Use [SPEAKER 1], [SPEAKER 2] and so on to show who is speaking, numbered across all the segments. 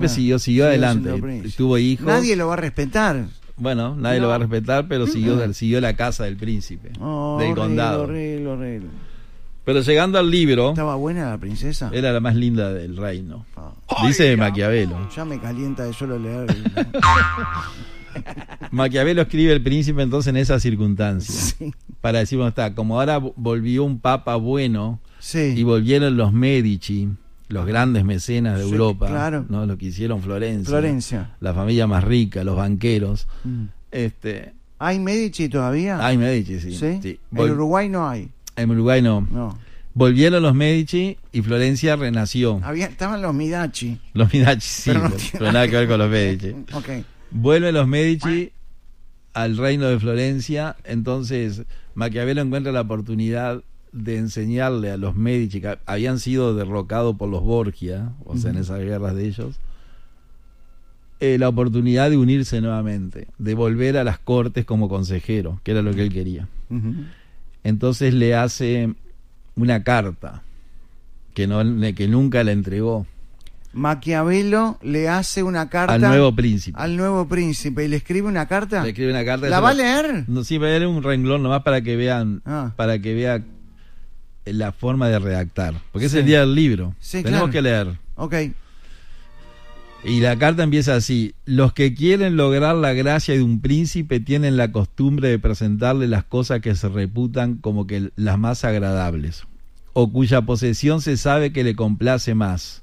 [SPEAKER 1] príncipe siguió adelante, tuvo hijos.
[SPEAKER 2] Nadie lo va a respetar.
[SPEAKER 1] Bueno, nadie lo va a respetar, pero siguió la casa del príncipe, del condado.
[SPEAKER 2] Horrible.
[SPEAKER 1] Pero llegando al libro...
[SPEAKER 2] ¿Estaba buena la princesa?
[SPEAKER 1] Era la más linda del reino. Dice Maquiavelo.
[SPEAKER 2] Ya me calienta de solo leer.
[SPEAKER 1] Maquiavelo escribe El Príncipe entonces en esas circunstancias.
[SPEAKER 2] Sí.
[SPEAKER 1] Para decir, bueno, está, como ahora volvió un papa bueno,
[SPEAKER 2] Sí.
[SPEAKER 1] y volvieron los Medici, los grandes mecenas de
[SPEAKER 2] Sí,
[SPEAKER 1] Europa,
[SPEAKER 2] claro.
[SPEAKER 1] ¿no? Lo que hicieron Florencia. La familia más rica, los banqueros.
[SPEAKER 2] ¿Hay Medici todavía?
[SPEAKER 1] Hay Medici, sí.
[SPEAKER 2] ¿Sí? En Uruguay no hay.
[SPEAKER 1] En Uruguay no. Volvieron los Medici y Florencia renació.
[SPEAKER 2] Estaban los Midachi.
[SPEAKER 1] Los Midachi, sí, pero nada que ver con los Medici.
[SPEAKER 2] Okay.
[SPEAKER 1] Vuelven los Medici al reino de Florencia, entonces Maquiavelo encuentra la oportunidad de enseñarle a los Medici, que habían sido derrocados por los Borgia, o sea, en esas guerras de ellos, la oportunidad de unirse nuevamente, de volver a las cortes como consejero, que era lo que él quería. Entonces le hace una carta que nunca la entregó.
[SPEAKER 2] Maquiavelo le hace una carta
[SPEAKER 1] al nuevo príncipe.
[SPEAKER 2] ¿Y le escribe una carta?
[SPEAKER 1] Le escribe una carta.
[SPEAKER 2] ¿La va a leer?
[SPEAKER 1] No, sí, va a leer un renglón nomás para que vean, para que vea la forma de redactar. Porque es el día del libro.
[SPEAKER 2] Sí,
[SPEAKER 1] tenemos que leer.
[SPEAKER 2] Ok.
[SPEAKER 1] Y la carta empieza así: los que quieren lograr la gracia de un príncipe tienen la costumbre de presentarle las cosas que se reputan como que las más agradables, o cuya posesión se sabe que le complace más.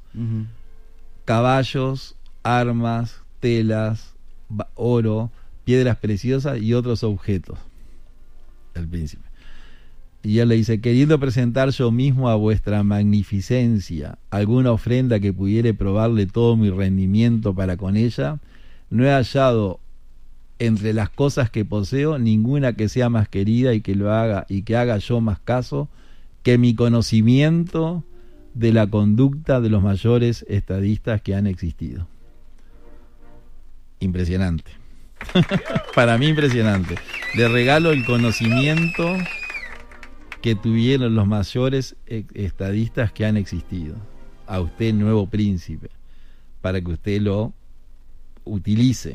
[SPEAKER 1] Caballos, armas, telas, oro, piedras preciosas y otros objetos. El príncipe. Y él le dice: queriendo presentar yo mismo a vuestra magnificencia alguna ofrenda que pudiere probarle todo mi rendimiento para con ella, no he hallado entre las cosas que poseo ninguna que sea más querida y que lo haga y que haga yo más caso que mi conocimiento de la conducta de los mayores estadistas que han existido. Impresionante. Para mí impresionante. Le regalo el conocimiento que tuvieron los mayores estadistas que han existido a usted, nuevo príncipe, para que usted lo utilice.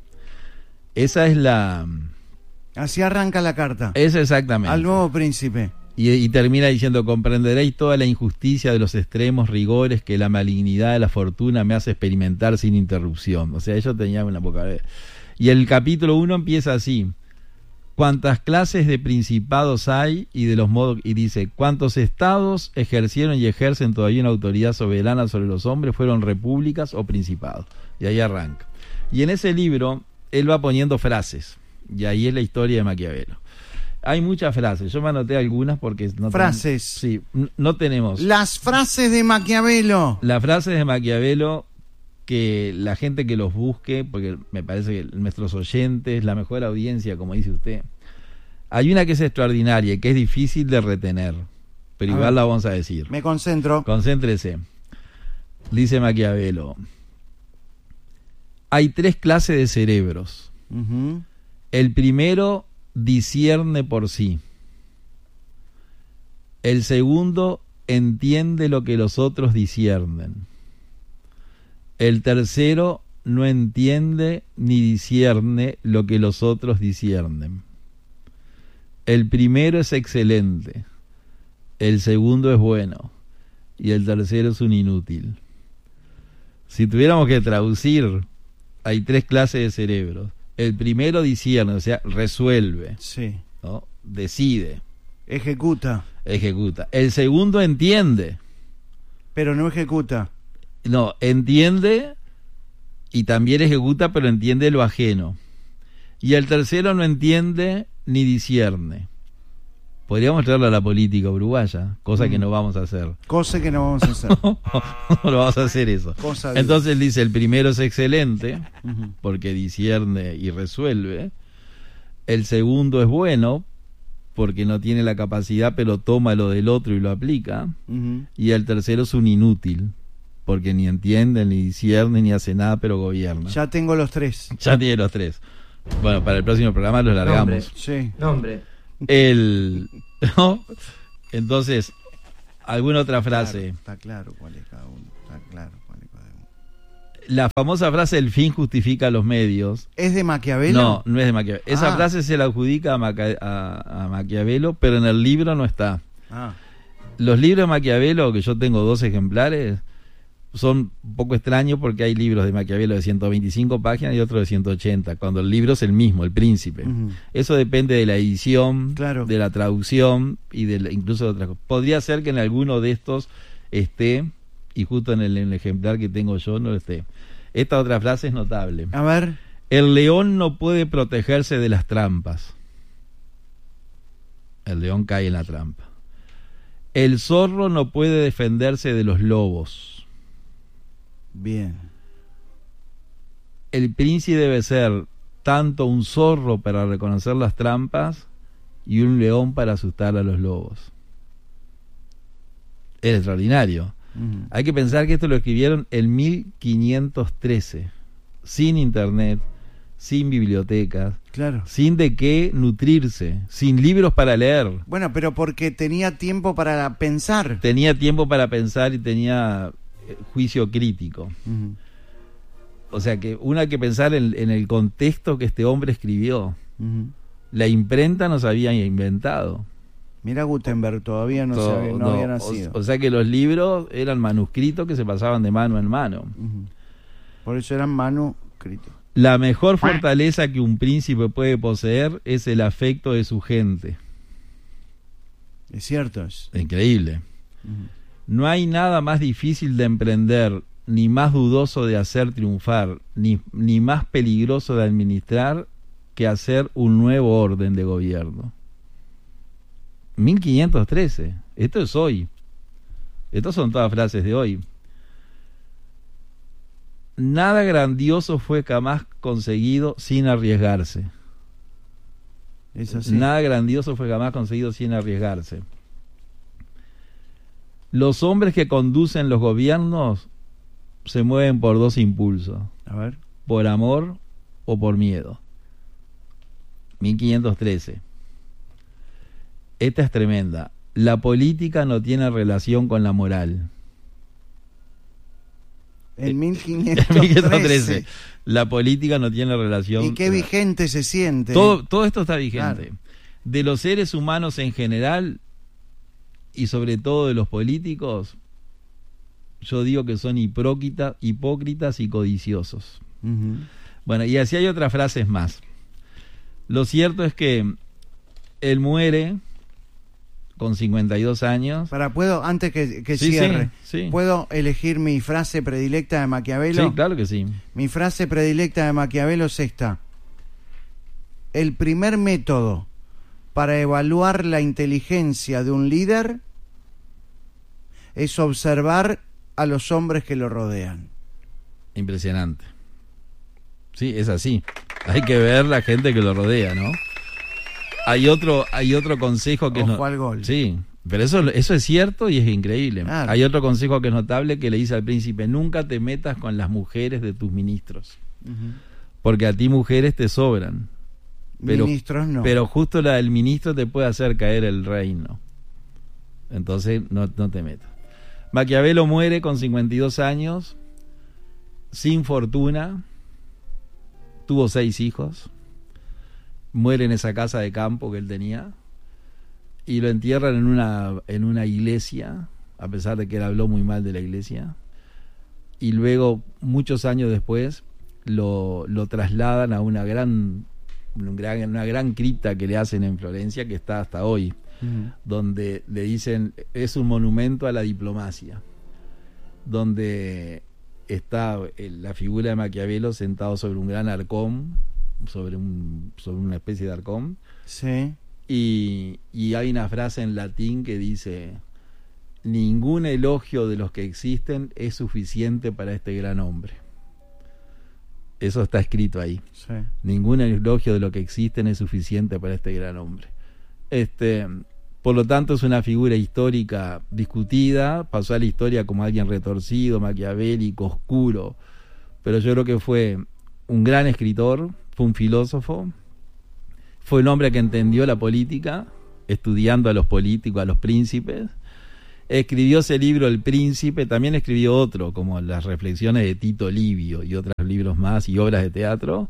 [SPEAKER 1] Esa es la...
[SPEAKER 2] Así arranca la carta.
[SPEAKER 1] Es exactamente.
[SPEAKER 2] Al nuevo príncipe.
[SPEAKER 1] Y termina diciendo: comprenderéis toda la injusticia de los extremos rigores que la malignidad de la fortuna me hace experimentar sin interrupción. O sea, ellos tenían una poca vez. Y el capítulo 1 empieza así: cuántas clases de principados hay y de los modos, y dice: cuántos estados ejercieron y ejercen todavía una autoridad soberana sobre los hombres, fueron repúblicas o principados. Y ahí arranca. Y en ese libro él va poniendo frases, y ahí es la historia de Maquiavelo. Hay muchas frases, yo me anoté algunas porque no
[SPEAKER 2] frases.
[SPEAKER 1] Sí, no tenemos.
[SPEAKER 2] Las frases de Maquiavelo.
[SPEAKER 1] Las frases de Maquiavelo, que la gente que los busque, porque me parece que nuestros oyentes, la mejor audiencia, como dice usted. Hay una que es extraordinaria, que es difícil de retener, pero igual la vamos a decir.
[SPEAKER 2] Me concentro.
[SPEAKER 1] Concéntrese. Dice Maquiavelo: hay 3 clases de cerebros. El primero discierne por sí. El segundo entiende lo que los otros disciernen. El tercero no entiende ni discierne lo que los otros disciernen. El primero es excelente, el segundo es bueno y el tercero es un inútil. Si tuviéramos que traducir, hay 3 clases de cerebros. El primero discierne, o sea, resuelve,
[SPEAKER 2] sí,
[SPEAKER 1] ¿no? Decide,
[SPEAKER 2] ejecuta.
[SPEAKER 1] El segundo entiende,
[SPEAKER 2] pero no ejecuta.
[SPEAKER 1] No, entiende y también ejecuta, pero entiende lo ajeno. Y el tercero no entiende ni discierne. Podríamos traerlo a la política uruguaya, cosa que no vamos a hacer.
[SPEAKER 2] Cosa que no vamos a hacer.
[SPEAKER 1] No lo vamos a hacer eso. Entonces dice: el primero es excelente, porque discierne y resuelve. El segundo es bueno, porque no tiene la capacidad, pero toma lo del otro y lo aplica. Y el tercero es un inútil, porque ni entiende, ni discierne, ni hace nada, pero gobierna.
[SPEAKER 2] Ya tengo los 3.
[SPEAKER 1] Ya tiene los 3. Bueno, para el próximo programa los largamos.
[SPEAKER 2] Nombre.
[SPEAKER 1] ¿No? Entonces, ¿alguna otra frase?
[SPEAKER 2] Está claro cuál es cada uno. Está claro cuál es cada uno.
[SPEAKER 1] La famosa frase "el fin justifica los medios".
[SPEAKER 2] ¿Es de Maquiavelo?
[SPEAKER 1] No, no es de Maquiavelo. Esa
[SPEAKER 2] Ah.
[SPEAKER 1] frase se la adjudica a Maquiavelo, pero en el libro no está.
[SPEAKER 2] Ah,
[SPEAKER 1] Los libros de Maquiavelo, que yo tengo 2 ejemplares, son un poco extraños porque hay libros de Maquiavelo de 125 páginas y otros de 180, cuando el libro es el mismo, El Príncipe.
[SPEAKER 2] ujú.
[SPEAKER 1] Eso depende de la edición,
[SPEAKER 2] Claro.
[SPEAKER 1] de la traducción y incluso de otras cosas. Podría ser que en alguno de estos esté, y justo en el ejemplar que tengo yo no esté. Esta otra frase es notable.
[SPEAKER 2] A ver,
[SPEAKER 1] El león no puede protegerse de las trampas. El león cae en la trampa. El zorro no puede defenderse de los lobos.
[SPEAKER 2] bien.
[SPEAKER 1] El príncipe debe ser tanto un zorro para reconocer las trampas y un león para asustar a los lobos. Es extraordinario.
[SPEAKER 2] Ujú.
[SPEAKER 1] Hay que pensar que esto lo escribieron en 1513, sin internet, sin bibliotecas,
[SPEAKER 2] Claro.
[SPEAKER 1] sin de qué nutrirse, sin libros para leer.
[SPEAKER 2] Bueno, pero porque tenía tiempo para pensar.
[SPEAKER 1] Tenía tiempo para pensar y tenía juicio crítico.
[SPEAKER 2] Ujú,
[SPEAKER 1] O sea que uno hay que pensar en el contexto que este hombre escribió.
[SPEAKER 2] ujú.
[SPEAKER 1] La imprenta no se había inventado.
[SPEAKER 2] Mira Gutenberg, todavía no,
[SPEAKER 1] Todo-
[SPEAKER 2] no
[SPEAKER 1] no,
[SPEAKER 2] había nacido.
[SPEAKER 1] o sea que los libros eran manuscritos que se pasaban de mano en mano.
[SPEAKER 2] Ujú. Por eso eran manuscritos.
[SPEAKER 1] La mejor fortaleza que un príncipe puede poseer es el afecto de su gente.
[SPEAKER 2] Es cierto. Es.
[SPEAKER 1] Increíble.
[SPEAKER 2] Ujú.
[SPEAKER 1] No hay nada más difícil de emprender, ni más dudoso de hacer triunfar, ni más peligroso de administrar que hacer un nuevo orden de gobierno. 1513. Esto es hoy. Estas son todas frases de hoy. Nada grandioso fue jamás conseguido sin arriesgarse.
[SPEAKER 2] Es así.
[SPEAKER 1] Nada grandioso fue jamás conseguido sin arriesgarse. Los hombres que conducen los gobiernos se mueven por 2 impulsos:
[SPEAKER 2] A ver.
[SPEAKER 1] por amor o por miedo. 1513. Esta es tremenda. La política no tiene relación con la moral.
[SPEAKER 2] En
[SPEAKER 1] 1513.
[SPEAKER 2] 1513.
[SPEAKER 1] La política no tiene relación.
[SPEAKER 2] Y qué vigente se siente.
[SPEAKER 1] Todo esto está vigente.
[SPEAKER 2] Claro.
[SPEAKER 1] De los seres humanos en general y sobre todo de los políticos, yo digo que son hipócritas y codiciosos.
[SPEAKER 2] Ujú.
[SPEAKER 1] Bueno, y así hay otras frases más. Lo cierto es que él muere con 52 años.
[SPEAKER 2] ¿Puedo, antes que
[SPEAKER 1] Sí,
[SPEAKER 2] cierre,
[SPEAKER 1] sí.
[SPEAKER 2] ¿puedo elegir mi frase predilecta de Maquiavelo?
[SPEAKER 1] Sí, claro que sí.
[SPEAKER 2] Mi frase predilecta de Maquiavelo es esta: el primer método para evaluar la inteligencia de un líder es observar a los hombres que lo rodean.
[SPEAKER 1] Impresionante. Sí, es así. Hay que ver la gente que lo rodea, ¿no? Hay otro consejo que
[SPEAKER 2] Ojo al gol.
[SPEAKER 1] Sí, pero eso es cierto y es increíble.
[SPEAKER 2] Claro.
[SPEAKER 1] Hay otro consejo que es notable que le dice al príncipe: nunca te metas con las mujeres de tus ministros,
[SPEAKER 2] Ujú.
[SPEAKER 1] porque a ti mujeres te sobran.
[SPEAKER 2] Ministros no.
[SPEAKER 1] Pero justo la del ministro te puede hacer caer el reino. Entonces no te metas. Maquiavelo muere con 52 años, sin fortuna, tuvo 6 hijos, muere en esa casa de campo que él tenía y lo entierran en una iglesia, a pesar de que él habló muy mal de la iglesia, y luego, muchos años después, lo trasladan a una gran cripta que le hacen en Florencia, que está hasta hoy,
[SPEAKER 2] Ujú.
[SPEAKER 1] donde le dicen es un monumento a la diplomacia, donde está la figura de Maquiavelo sentado sobre un gran arcón, sobre una especie de arcón,
[SPEAKER 2] Sí.
[SPEAKER 1] y hay una frase en latín que dice: ningún elogio de los que existen es suficiente para este gran hombre. Eso está escrito ahí.
[SPEAKER 2] Sí.
[SPEAKER 1] Ningún elogio de lo que existen es suficiente para este gran hombre. Por lo tanto, es una figura histórica discutida, pasó a la historia como alguien retorcido, maquiavélico, oscuro, pero yo creo que fue un gran escritor, fue un filósofo, fue un hombre que entendió la política, estudiando a los políticos, a los príncipes, escribió ese libro El Príncipe, también escribió otro, como las reflexiones de Tito Livio y otros libros más y obras de teatro.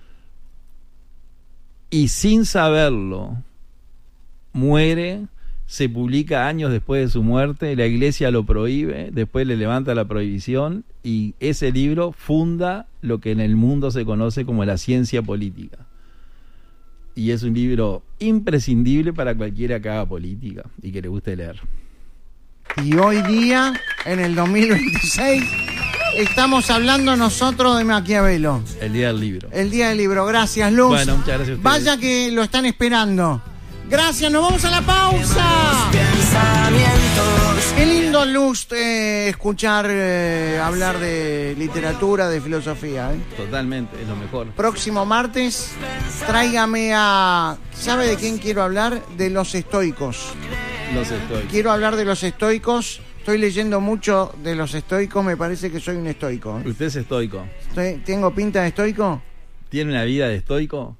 [SPEAKER 1] Y sin saberlo, muere, se publica años después de su muerte, la Iglesia lo prohíbe, después le levanta la prohibición y ese libro funda lo que en el mundo se conoce como la ciencia política. Y es un libro imprescindible para cualquiera que haga política y que le guste leer.
[SPEAKER 2] Y hoy día, en el 2026, estamos hablando nosotros de Maquiavelo.
[SPEAKER 1] El día del libro.
[SPEAKER 2] El día del libro. Gracias, Luz.
[SPEAKER 1] Bueno, muchas gracias a ustedes.
[SPEAKER 2] Vaya que lo están esperando. Gracias, nos vamos a la pausa. Qué lindo, Luz, escuchar hablar de literatura, de filosofía.
[SPEAKER 1] Totalmente, es lo mejor.
[SPEAKER 2] Próximo martes, tráigame a... ¿Sabe de quién quiero hablar? De los estoicos.
[SPEAKER 1] Los estoicos.
[SPEAKER 2] Quiero hablar de los estoicos. Estoy leyendo mucho de los estoicos, me parece que soy un estoico.
[SPEAKER 1] ¿Usted es estoico?
[SPEAKER 2] ¿Tengo pinta de estoico?
[SPEAKER 1] ¿Tiene una vida de estoico?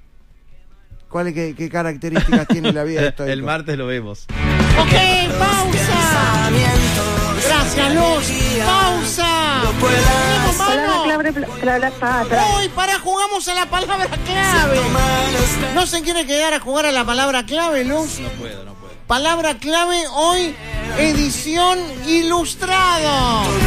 [SPEAKER 2] ¿Qué características tiene la vida de estoico?
[SPEAKER 1] El martes lo vemos.
[SPEAKER 2] ¡Ok, pausa! Gracias, Luz. ¡Pausa! ¡Uy, para, jugamos a la palabra clave! ¿No se quiere quedar a jugar a la palabra clave, Luz?
[SPEAKER 1] No puedo.
[SPEAKER 2] Palabra clave hoy, edición ilustrado.